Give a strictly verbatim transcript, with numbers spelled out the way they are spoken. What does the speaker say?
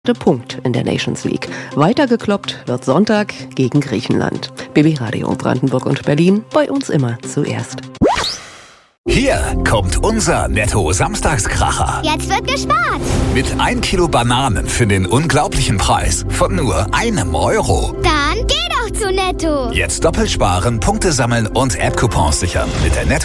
Punkt in der Nations League. Weitergekloppt wird Sonntag gegen Griechenland. B B Radio Brandenburg und Berlin, bei uns immer zuerst. Hier kommt unser Netto-Samstagskracher. Jetzt wird gespart. Mit ein Kilo Bananen für den unglaublichen Preis von nur einem Euro. Dann geh doch zu Netto. Jetzt doppelt sparen, Punkte sammeln und App-Coupons sichern mit der Netto.